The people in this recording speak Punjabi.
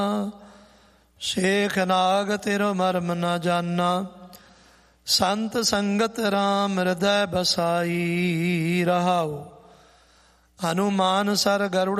ਸ਼ੇਖ ਨਾਗ ਤਿਰੁ ਮਰਮ ਨ ਜਾਨਾ। ਸੰਤ ਸੰਗਤ ਰਾਮ ਹਿਰਦੈ ਬਸਾਈ। ਰਹਾਉ ਹਨੂਮਾਨ ਸਰ ਗਰੁੜ